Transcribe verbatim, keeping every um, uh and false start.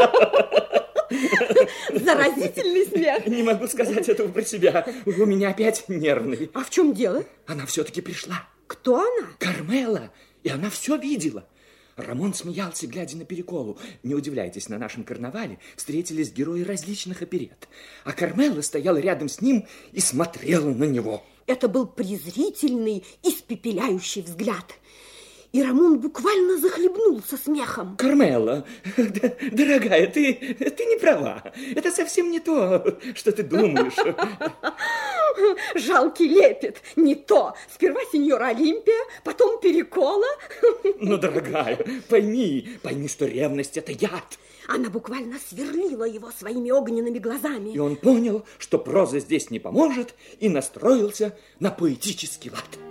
Заразительный смех. Не могу сказать этого про себя. У меня опять нервный. А в чем дело? Она все-таки пришла. Кто она? Кармела. И она все видела. Рамон смеялся, глядя на Переколу. Не удивляйтесь, на нашем карнавале встретились герои различных оперет. А Кармела стояла рядом с ним и смотрела на него. Это был презрительный, испепеляющий взгляд. И Рамон буквально захлебнулся смехом. Кармела, дорогая, ты, ты не права. Это совсем не то, что ты думаешь. Жалкий лепет. Не то. Сперва сеньора Олимпия, потом Перекола. Ну, дорогая, пойми, пойми, что ревность – это яд. Она буквально сверлила его своими огненными глазами. И он понял, что проза здесь не поможет, и настроился на поэтический лад.